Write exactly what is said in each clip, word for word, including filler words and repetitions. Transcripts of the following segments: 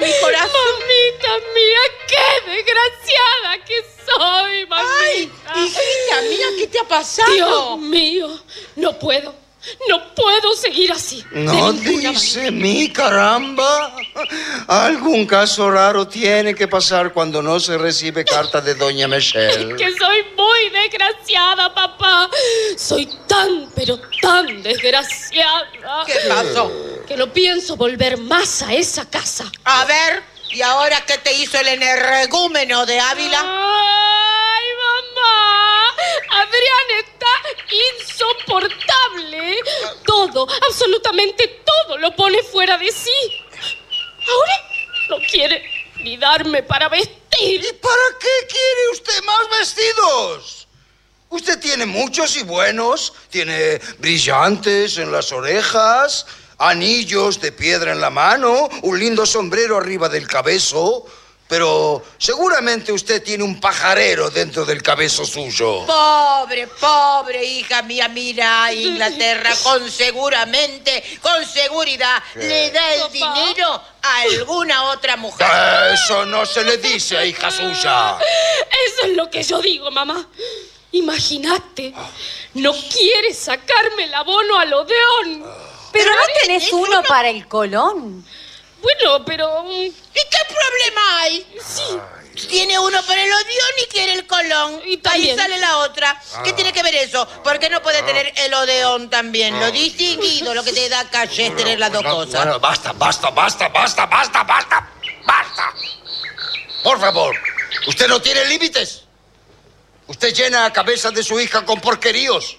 mi corazón. Mamita mía, qué desgraciada que soy, mamita. Ay, hijita mía, ¿qué te ha pasado? Dios mío, no puedo. No puedo seguir así. No dice mi caramba. Algún caso raro tiene que pasar cuando no se recibe carta de doña Michelle. Que soy muy desgraciada, papá. Soy tan, pero tan desgraciada. ¿Qué pasó? Que no pienso volver más a esa casa. A ver, ¿y ahora qué te hizo el energúmeno de Ávila? ¡Ay, mamá! Adrián está insoportable. Todo, absolutamente todo lo pone fuera de sí. Ahora no quiere ni darme para vestir. ¿Y para qué quiere usted más vestidos? Usted tiene muchos y buenos. Tiene brillantes en las orejas, anillos de piedra en la mano, un lindo sombrero arriba del cabezo. Pero seguramente usted tiene un pajarero dentro del cabezo suyo. Pobre, pobre hija mía, mira, Inglaterra con seguramente, con seguridad, le da el dinero a alguna otra mujer. Eso no se le dice, hija suya. Eso es lo que yo digo, mamá. Imagínate, no quiere sacarme el abono al Odeón. Pero no tenés uno para el Colón. Bueno, pero... ¿Y qué problema hay? Sí. Tiene uno para el Odeón y quiere el Colón. Y también. Ahí sale la otra. ¿Qué tiene que ver eso? ¿Por qué no puede tener el Odeón también? Lo distinguido, lo que te da calle es tener las dos cosas. Bueno, basta, basta, basta, basta, basta, basta, basta. Por favor, usted no tiene límites. Usted llena la cabeza de su hija con porqueríos.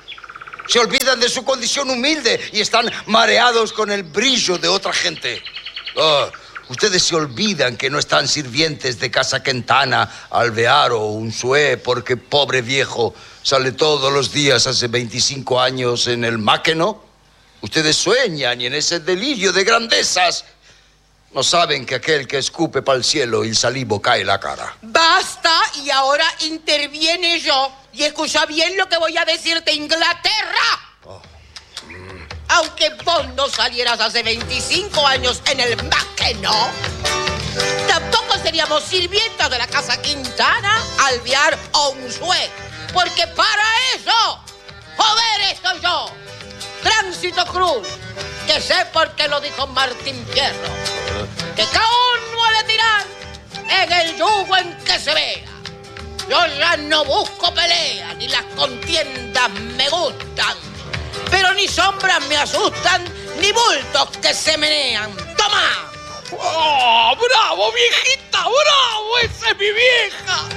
Se olvidan de su condición humilde y están mareados con el brillo de otra gente. Oh, ustedes se olvidan que no están sirvientes de Casa Quintana, Alvear o Unzué, porque pobre viejo sale todos los días hace veinticinco años en el Máqueno. Ustedes sueñan y en ese delirio de grandezas no saben que aquel que escupe para el cielo y el salivo cae en la cara. Basta, y ahora interviene yo. Y escucha bien lo que voy a decirte, Inglaterra. Oh. Mm. Aunque vos no salieras hace veinticinco años en el Máqueno, tampoco seríamos sirvientas de la Casa Quintana, Alvear o Unzué. Porque para eso, joder, estoy yo, Tránsito Cruz, que sé por qué lo dijo Martín Fierro, que cada uno ha de tirar en el yugo en que se vea. Yo ya no busco pelea, ni las contiendas me gustan, pero ni sombras me asustan, ni bultos que se menean. ¡Toma! ¡Oh, bravo, viejita! ¡Bravo! ¡Esa es mi vieja!